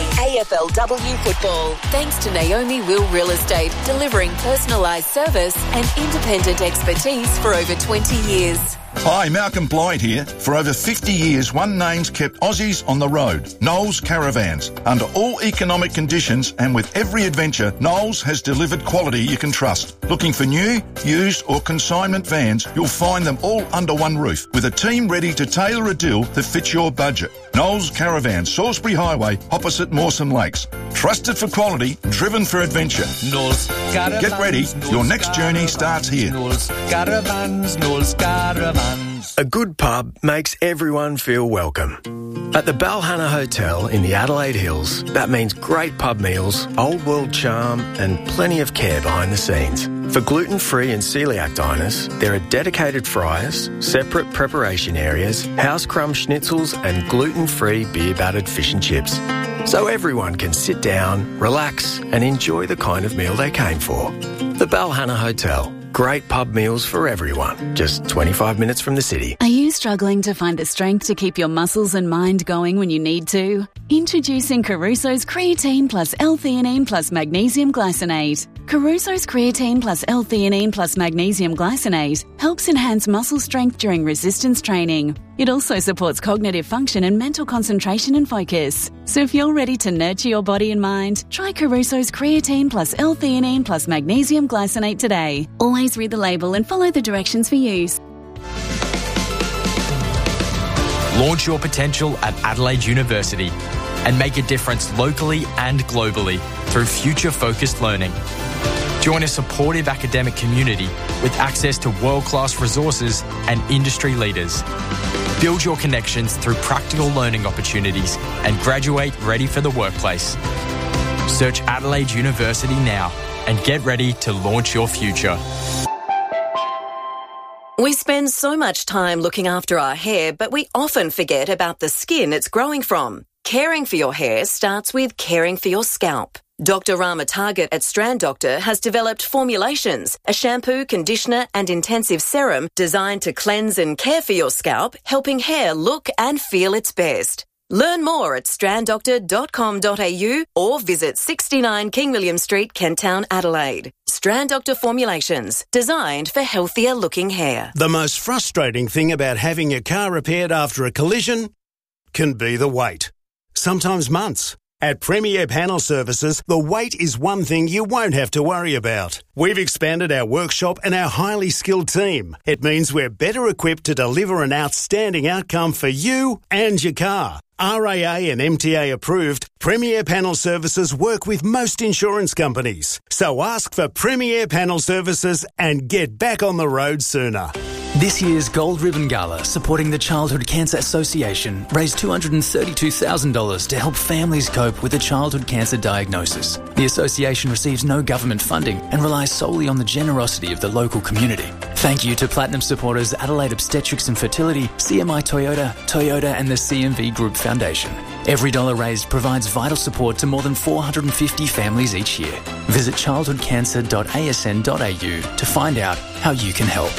AFLW Football. Thanks to Naomi Will Real Estate, delivering personalised service and independent expertise for over 20 years. Hi, Malcolm Blyde here. For over 50 years, one name's kept Aussies on the road, Knowles Caravans. Under all economic conditions and with every adventure, Knowles has delivered quality you can trust. Looking for new, used or consignment vans, you'll find them all under one roof, with a team ready to tailor a deal that fits your budget. Knowles Caravans, Salisbury Highway, opposite Mawson Lakes. Trusted for quality, driven for adventure. Knowles Caravans. Get ready, your next journey starts here. Knowles Caravans, Knowles Caravans. A good pub makes everyone feel welcome. At the Balhana Hotel in the Adelaide Hills, that means great pub meals, old world charm and plenty of care behind the scenes. For gluten-free and celiac diners, there are dedicated fryers, separate preparation areas, house crumb schnitzels and gluten-free beer-battered fish and chips. So everyone can sit down, relax and enjoy the kind of meal they came for. The Balhana Hotel. Great pub meals for everyone. Just 25 minutes from the city. Are you struggling to find the strength to keep your muscles and mind going when you need to? Introducing Caruso's Creatine Plus L-Theanine Plus Magnesium Glycinate. Caruso's Creatine Plus L-Theanine Plus Magnesium Glycinate helps enhance muscle strength during resistance training. It also supports cognitive function and mental concentration and focus. So if you're ready to nurture your body and mind, try Caruso's Creatine Plus L-Theanine Plus Magnesium Glycinate today. Always read the label and follow the directions for use. Launch your potential at Adelaide University and make a difference locally and globally through future-focused learning. Join a supportive academic community with access to world-class resources and industry leaders. Build your connections through practical learning opportunities and graduate ready for the workplace. Search Adelaide University now and get ready to launch your future. We spend so much time looking after our hair, but we often forget about the skin it's growing from. Caring for your hair starts with caring for your scalp. Dr. Rama Target at Strand Doctor has developed formulations, a shampoo, conditioner and intensive serum designed to cleanse and care for your scalp, helping hair look and feel its best. Learn more at stranddoctor.com.au or visit 69 King William Street, Kent Town, Adelaide. Strand Doctor formulations, designed for healthier looking hair. The most frustrating thing about having your car repaired after a collision can be the wait. Sometimes months. At Premier Panel Services, the wait is one thing you won't have to worry about. We've expanded our workshop and our highly skilled team. It means we're better equipped to deliver an outstanding outcome for you and your car. RAA and MTA approved, Premier Panel Services work with most insurance companies. So ask for Premier Panel Services and get back on the road sooner. This year's Gold Ribbon Gala, supporting the Childhood Cancer Association, raised $232,000 to help families cope with a childhood cancer diagnosis. The association receives no government funding and relies solely on the generosity of the local community. Thank you to Platinum supporters Adelaide Obstetrics and Fertility, CMI Toyota and the CMV Group Foundation. Every dollar raised provides vital support to more than 450 families each year. Visit childhoodcancer.asn.au to find out how you can help.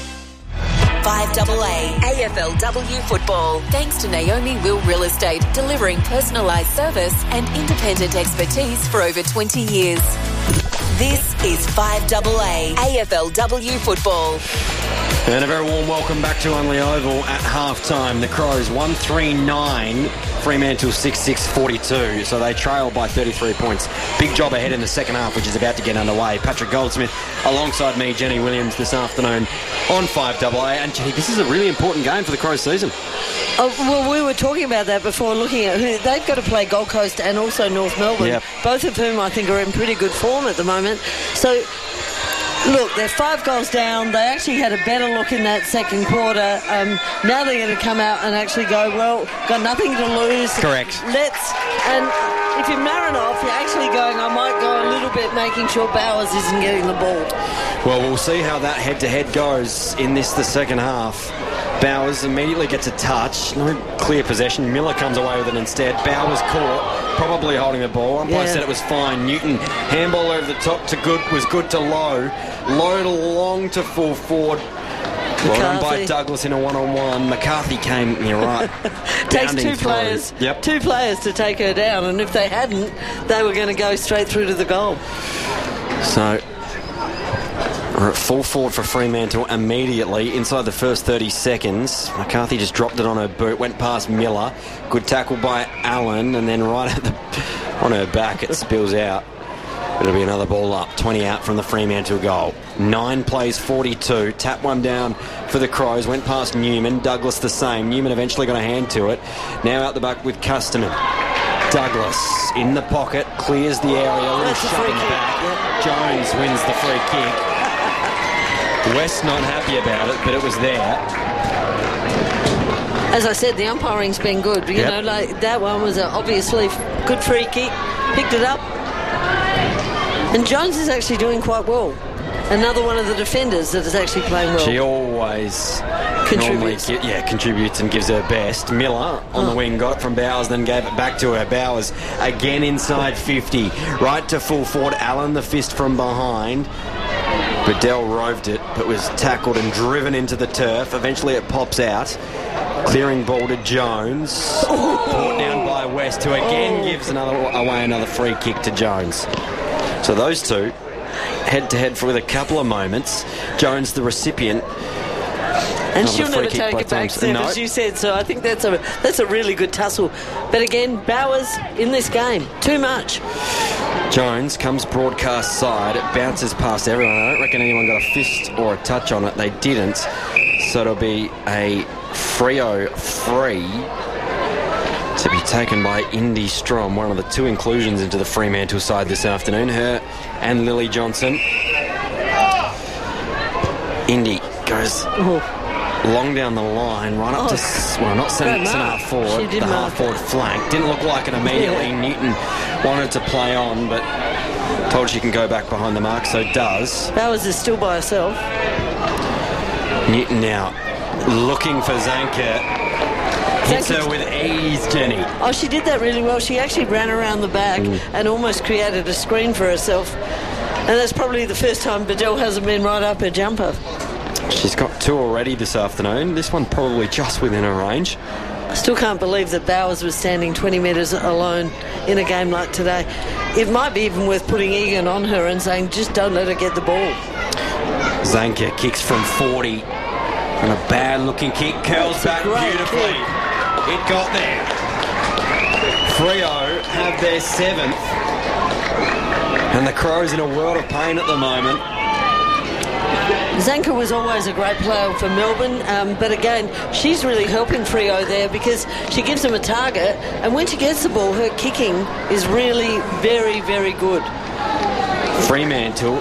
5AA AFLW football. Thanks to Naomi Will Real Estate, delivering personalised service and independent expertise for over 20 years. This is 5AA AFLW football. And a very warm welcome back to Unley Oval at half-time. The Crows 139, Fremantle 6-6-42. So they trail by 33 points. Big job ahead in the second half, which is about to get underway. Patrick Goldsmith alongside me, Jenny Williams, this afternoon on 5AA. And Jenny, this is a really important game for the Crows season. Oh, well, we were talking about that before, looking at who they've got to play Gold Coast and also North Melbourne, both of whom I think are in pretty good form at the moment. So, look, they're 5 goals down. They actually had a better look in that second quarter. Now they're going to come out and actually go, well, got nothing to lose. Correct. And if you're Marinoff, you're actually going, I might go a little bit making sure Bowers isn't getting the ball. Well, we'll see how that head-to-head goes in the second half. Bowers immediately gets a touch. No clear possession. Miller comes away with it instead. Bowers caught, probably holding the ball. Umpire said it was fine. Newton, handball over the top to good, was good to Lowe. Lowe long to full forward. Well done by Douglas in a one-on-one. McCarthy came, you're right. Takes two players to take her down, and if they hadn't, they were going to go straight through to the goal. So we're at full forward for Fremantle immediately inside the first 30 seconds. McCarthy just dropped it on her boot, went past Miller. Good tackle by Allen, and then right at on her back it spills out. It'll be another ball up, 20 out from the Fremantle goal. 9 plays 42, tap one down for the Crows, went past Newman, Douglas the same. Newman eventually got a hand to it. Now out the back with Custerman. Douglas in the pocket, clears the area, a little shove in the back. Jones wins the free kick. West not happy about it, but it was there. As I said, the umpiring's been good. You know, like that one was obviously good free kick. Picked it up. And Jones is actually doing quite well. Another one of the defenders that is actually playing well. She always contributes and gives her best. Miller on the wing got it from Bowers, then gave it back to her. Bowers again inside 50. Right to full forward. Allen the fist from behind. Bedell roved it, but was tackled and driven into the turf. Eventually it pops out. Clearing ball to Jones. Brought down by West, who again gives another free kick to Jones. So those two head-to-head with a couple of moments. Jones the recipient. And she'll never take it back, Steph, as you said. So I think that's a really good tussle. But again, Bowers in this game, too much. Jones comes broadcast side. It bounces past everyone. I don't reckon anyone got a fist or a touch on it. They didn't. So it'll be a Freo free to be taken by Indy Strom, one of the 2 inclusions into the Fremantle side this afternoon. Her and Lily Johnson. Indy goes long down the line, right up to, not centre half forward, the half forward flank. Didn't look like it immediately. Newton wanted to play on, but told she can go back behind the mark, so does. Bowers is still by herself. Newton now looking for Zanker. Hits her with ease, Jenny. Oh, she did that really well. She actually ran around the back and almost created a screen for herself. And that's probably the first time Bedell hasn't been right up her jumper. She's got 2 already this afternoon. This one probably just within her range. I still can't believe that Bowers was standing 20 metres alone in a game like today. It might be even worth putting Egan on her and saying, just don't let her get the ball. Zanker kicks from 40. And a bad-looking kick. Curls back beautifully. It got there. Freo have their 7th. And the Crows in a world of pain at the moment. Zanker was always a great player for Melbourne, but again, she's really helping Freo there because she gives them a target, and when she gets the ball, her kicking is really very, very good. Fremantle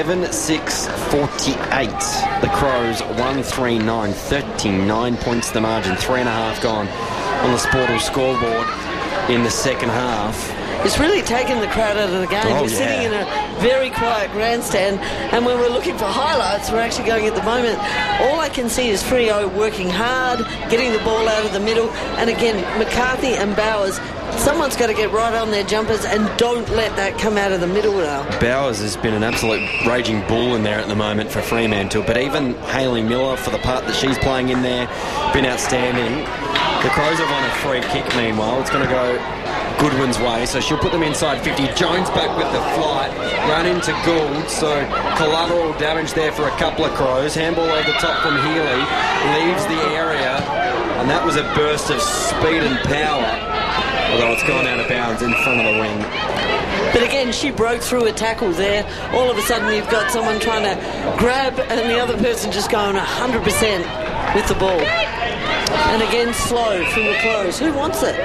7-6-48. The Crows 1-3-9, 39 points the margin, 3.5 gone on the Sportal scoreboard in the second half. It's really taken the crowd out of the game. We're sitting in a very quiet grandstand, and when we're looking for highlights, we're actually going at the moment. All I can see is Freo working hard, getting the ball out of the middle, and again, McCarthy and Bowers, someone's got to get right on their jumpers and don't let that come out of the middle now. Bowers has been an absolute raging bull in there at the moment for Fremantle, but even Hayley Miller, for the part that she's playing in there, been outstanding. The Crows have won a free kick, meanwhile. It's going to go Goodwin's way, so she'll put them inside 50. Jones back with the flight, run into Gould, so collateral damage there for a couple of Crows. Handball over the top from Healy, leaves the area, and that was a burst of speed and power, although it's gone out of bounds in front of the wing. But again, she broke through a tackle there. All of a sudden you've got someone trying to grab and the other person just going 100% with the ball. And again, slow from the Crows. Who wants it?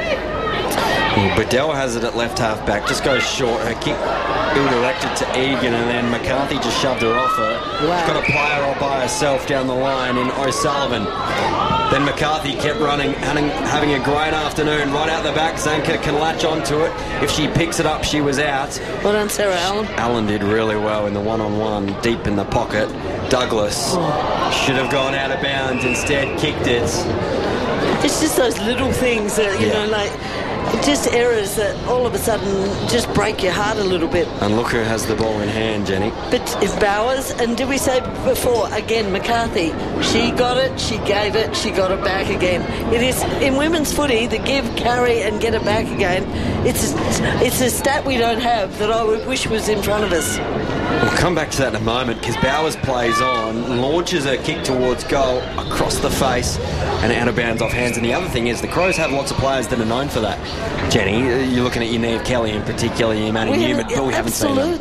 Bedell has it at left half back, just goes short. Her kick ill-directed to Egan, and then McCarthy just shoved her off her. Wow. She's got a player all by herself down the line in O'Sullivan. Then McCarthy kept running, having a great afternoon. Right out the back, Zanker can latch onto it. If she picks it up, she was out. Well done, Sarah Allen. Allen did really well in the one-on-one, deep in the pocket. Douglas should have gone out of bounds, instead kicked it. It's just those little things that, you know, like... just errors that all of a sudden just break your heart a little bit. And look who has the ball in hand, Jenny. But if Bowers, and did we say before, again, McCarthy, she got it, she gave it, she got it back again. It is, in women's footy, the give, carry and get it back again, it's a stat we don't have that I would wish was in front of us. We'll come back to that in a moment because Bowers plays on, launches her kick towards goal, across the face and out of bounds off hands. And the other thing is the Crows have lots of players that are known for that. Jenny, you're looking at your Neve Kelly in particular, your Matty Newman, but we haven't seen her.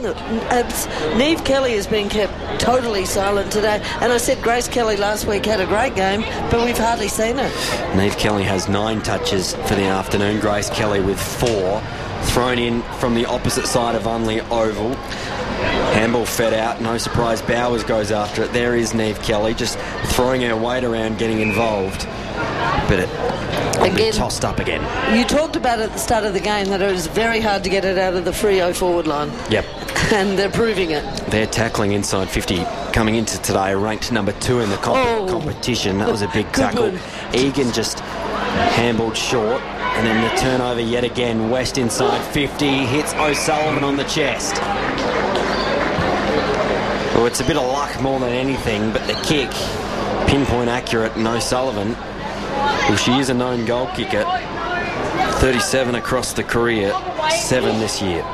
Neve Kelly has been kept totally silent today. And I said Grace Kelly last week had a great game, but we've hardly seen her. Neve Kelly has 9 touches for the afternoon. Grace Kelly with 4. Thrown in from the opposite side of Unley Oval. Handball fed out, no surprise, Bowers goes after it. There is Neve Kelly just throwing her weight around, getting involved. But it will be tossed up again. You talked about at the start of the game that it was very hard to get it out of the Freo forward line. Yep. And they're proving it. They're tackling inside 50, coming into today, ranked number 2 in the competition. That was a big tackle. Egan just handballed short. And then the turnover yet again. West inside 50, hits O'Sullivan on the chest. Well, it's a bit of luck more than anything, but the kick, pinpoint accurate, and O'Sullivan, well, she is a known goal kicker. 37 across the career, 7 this year.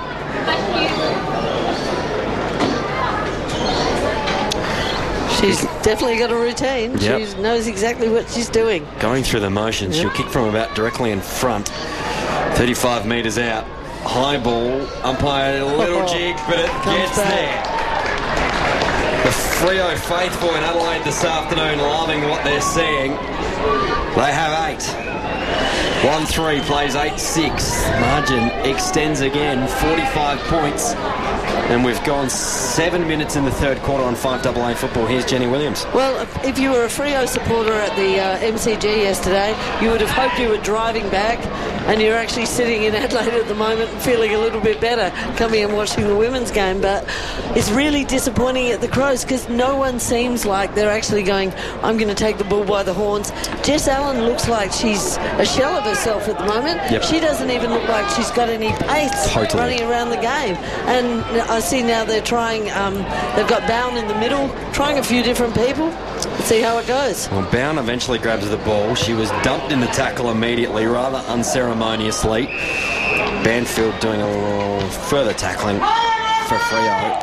She's definitely got a routine. Yep. She knows exactly what she's doing. Going through the motions, she'll kick from about directly in front, 35 metres out. High ball, umpire a little jig, but it gets there. The Freo faithful in Adelaide this afternoon loving what they're seeing. They have 8. 1-3 plays 8-6. Margin extends again, 45 points. And we've gone 7 minutes in the third quarter on 5AA football. Here's Jenny Williams. Well, if you were a Freo supporter at the MCG yesterday, you would have hoped you were driving back and you're actually sitting in Adelaide at the moment and feeling a little bit better coming and watching the women's game. But it's really disappointing at the Crows because no one seems like they're actually going, I'm going to take the bull by the horns. Jess Allen looks like she's a shell of herself at the moment. Yep. She doesn't even look like she's got any pace running around the game. And I see now they're trying, they've got Bowen in the middle, trying a few different people. Let's see how it goes. Well, Bowen eventually grabs the ball. She was dumped in the tackle immediately, rather unceremoniously. Banfield doing a little further tackling for Freo.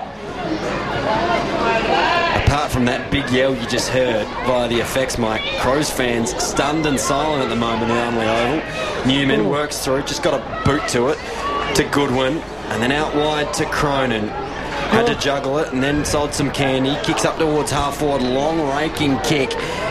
Apart from that big yell you just heard via the effects mic, Crows fans stunned and silent at the moment at Unley Oval. Newman works through, just got a boot to it, to Goodwin, and then out wide to Cronin. Had to juggle it and then sold some candy. Kicks up towards half forward, long raking kick.